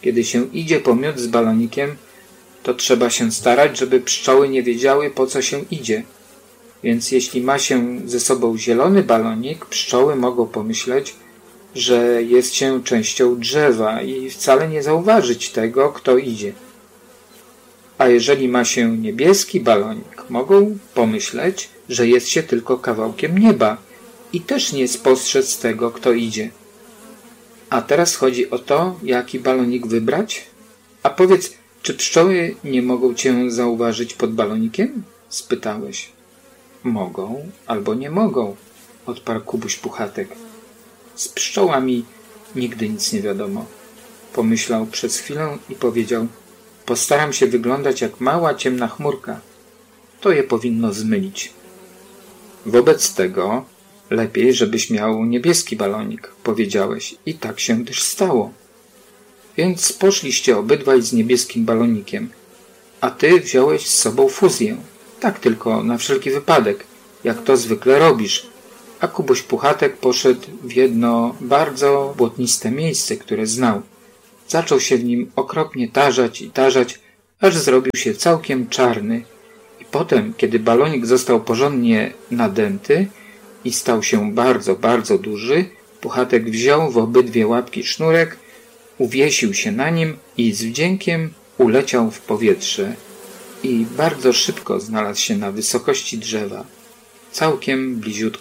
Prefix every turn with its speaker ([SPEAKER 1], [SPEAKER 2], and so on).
[SPEAKER 1] Kiedy się idzie po miód z balonikiem, to trzeba się starać, żeby pszczoły nie wiedziały, po co się idzie. Więc jeśli ma się ze sobą zielony balonik, pszczoły mogą pomyśleć, że jest się częścią drzewa i wcale nie zauważyć tego, kto idzie. A jeżeli ma się niebieski balonik, mogą pomyśleć, że jest się tylko kawałkiem nieba i też nie spostrzec tego, kto idzie. A teraz chodzi o to, jaki balonik wybrać? A powiedz, czy pszczoły nie mogą cię zauważyć pod balonikiem? Spytałeś. Mogą albo nie mogą, odparł Kubuś Puchatek. Z pszczołami nigdy nic nie wiadomo. Pomyślał przez chwilę i powiedział: postaram się wyglądać jak mała ciemna chmurka. To je powinno zmylić. Wobec tego lepiej, żebyś miał niebieski balonik, powiedziałeś, i tak się też stało. Więc poszliście obydwaj z niebieskim balonikiem, a ty wziąłeś z sobą fuzję. Tak tylko na wszelki wypadek, jak to zwykle robisz. A Kubuś Puchatek poszedł w jedno bardzo błotniste miejsce, które znał. Zaczął się w nim okropnie tarzać i tarzać, aż zrobił się całkiem czarny. I potem, kiedy balonik został porządnie nadęty i stał się bardzo, bardzo duży, Puchatek wziął w obydwie łapki sznurek, uwiesił się na nim i z wdziękiem uleciał w powietrze i bardzo szybko znalazł się na wysokości drzewa, całkiem bliziutko